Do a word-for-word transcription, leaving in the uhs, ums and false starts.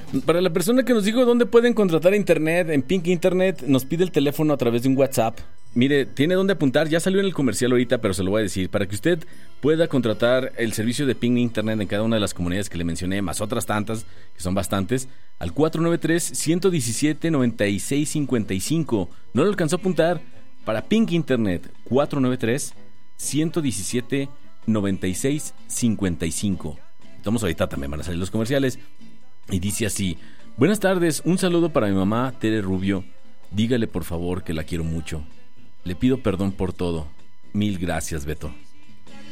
Para la persona que nos dijo dónde pueden contratar internet, en Pink Internet, nos pide el teléfono a través de un WhatsApp. Mire, tiene dónde apuntar, ya salió en el comercial ahorita, pero se lo voy a decir. Para que usted pueda contratar el servicio de Pink Internet en cada una de las comunidades que le mencioné, más otras tantas, que son bastantes, al cuatro nueve tres, uno uno siete, nueve seis cinco cinco. No lo alcanzó a apuntar. Para Pink Internet, cuatro nueve tres, uno uno siete, nueve seis cinco cinco. Estamos ahorita, también van a salir los comerciales. Y dice así: buenas tardes, un saludo para mi mamá, Tere Rubio. Dígale por favor que la quiero mucho. Le pido perdón por todo. Mil gracias, Beto.